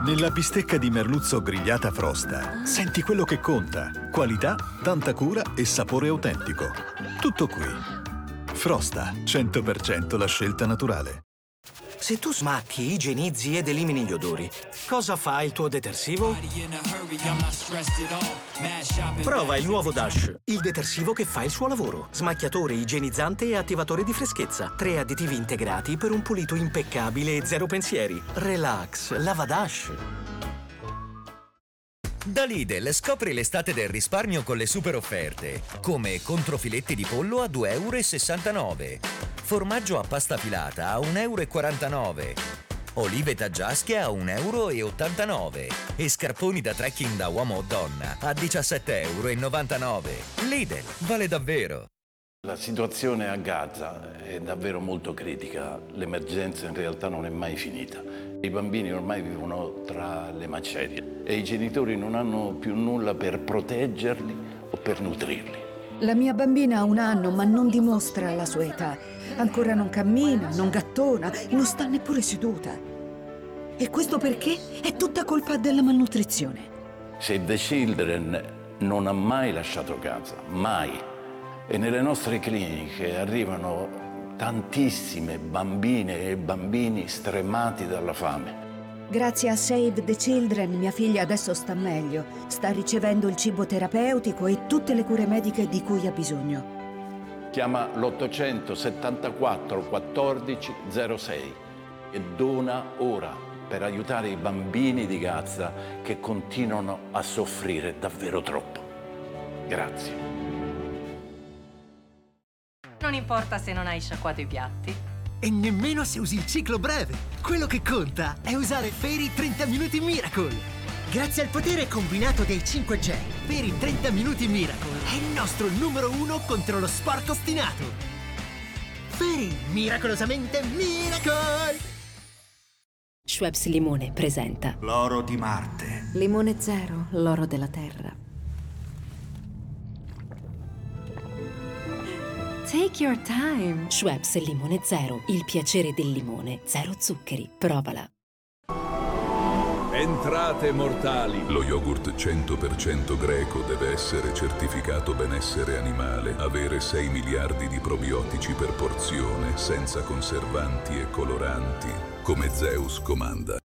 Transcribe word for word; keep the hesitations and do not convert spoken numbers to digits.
Nella bistecca di merluzzo grigliata Frosta, senti quello che conta. Qualità, tanta cura e sapore autentico. Tutto qui. Frosta, cento per cento la scelta naturale. Se tu smacchi, igienizzi ed elimini gli odori, cosa fa il tuo detersivo? Prova il nuovo Dash, il detersivo che fa il suo lavoro. Smacchiatore, igienizzante e attivatore di freschezza. Tre additivi integrati per un pulito impeccabile e zero pensieri. Relax, lava Dash. Da Lidl scopri l'estate del risparmio con le super offerte, come controfiletti di pollo a due e sessantanove euro, formaggio a pasta filata a un e quarantanove euro, olive taggiasche a un e ottantanove euro e scarponi da trekking da uomo o donna a diciassette e novantanove euro. Lidl, vale davvero! La situazione a Gaza è davvero molto critica, l'emergenza in realtà non è mai finita. I bambini ormai vivono tra le macerie e i genitori non hanno più nulla per proteggerli o per nutrirli. La mia bambina ha un anno ma non dimostra la sua età. Ancora non cammina, non gattona, non sta neppure seduta. E questo perché? È tutta colpa della malnutrizione. Save the Children non ha mai lasciato Gaza, mai. E nelle nostre cliniche arrivano tantissime bambine e bambini stremati dalla fame. Grazie a Save the Children mia figlia adesso sta meglio. Sta ricevendo il cibo terapeutico e tutte le cure mediche di cui ha bisogno. Chiama l'ottocento settantaquattro quattordici zero sei e dona ora per aiutare i bambini di Gaza che continuano a soffrire davvero troppo. Grazie. Non importa se non hai sciacquato i piatti. E nemmeno se usi il ciclo breve. Quello che conta è usare Fairy trenta Minuti Miracle. Grazie al potere combinato dei cinque G, Fairy trenta Minuti Miracle è il nostro numero uno contro lo sporco ostinato. Fairy, miracolosamente Miracle! Schweppes Limone presenta L'oro di Marte. Limone zero, l'oro della terra. Take your time. Schweppes Limone Zero, il piacere del limone, zero zuccheri. Provala. Entrate mortali. Lo yogurt cento per cento greco deve essere certificato benessere animale, avere sei miliardi di probiotici per porzione, senza conservanti e coloranti, come Zeus comanda.